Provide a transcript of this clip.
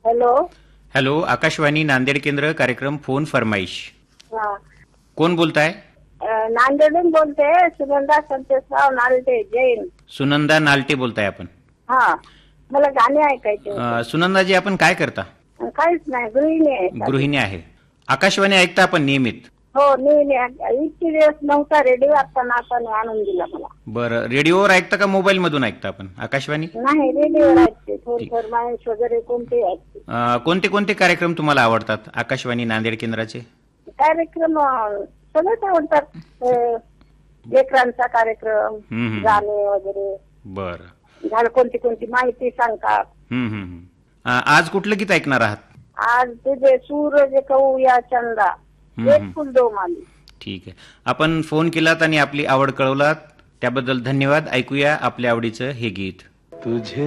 Hello. Hello, Akashvani Nanded केंद्र, कार्यक्रम phone फरमाईश. हा. कोण बोलताय? नांदेडून बोलते, सुगंधा संतोषराव नालटे, जैन. सुनंदा नालटे बोलताय आपण? हा, मला गाणे ऐकायचे होते. सुनंदाजी, आपण काय करता? काहीच नाही, गृहिणी आहे. गृहिणी आहे. आकाशवाणी ऐकता आपण नियमित? हो, नेहमी. इतके दिवस नव्हता रेडिओ, आता नाताने आणून दिला मला. बरं, रेडिओवर ऐकता का मोबाईल मधून ऐकता आपण आकाशवाणी? नाही, रेडिओवर ऐकते. थोडी फरमाईश वगैरे कोणते ऐकते. कोणते कोणते कार्यक्रम तुम्हाला आवडतात आकाशवाणी नांदेड केंद्राचे? कार्यक्रम सगळेच आवडतात. लेकरांचा कार्यक्रम, गाणे वगैरे. बरं. झालं, कोणती कोणती माहिती सांगतात. आज कुठलं गीत ऐकणार आहात? आज तुझे सूरज कहू या चंदा, एक फुल दो माली. ठीक आहे. आपण फोन केलात आणि आपली आवड कळवलात त्याबद्दल धन्यवाद. ऐकूया आपल्या आवडीचं हे गीत. तुझे